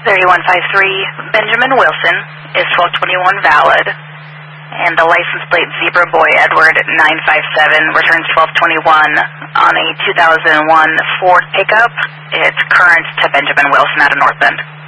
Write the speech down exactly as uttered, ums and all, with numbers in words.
thirty-one fifty-three, Benjamin Wilson, is twelve twenty-one valid, and the license plate Zebra Boy Edward nine five seven returns twelve twenty-one on a two thousand one Ford pickup. It's current to Benjamin Wilson out of North Bend.